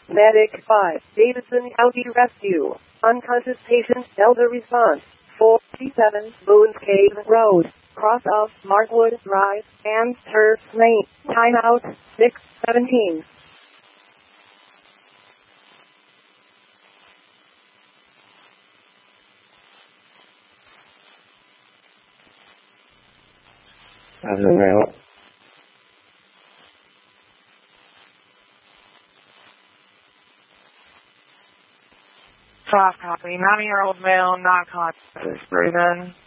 Medic 5, Davidson County Rescue. Unconscious patient, elder response. 47 Boone's Cave Road, cross of Markwood Drive, and Turf Lane. Timeout 6:17. Soft copy. 90-year-old male, not conscious. Breathe in.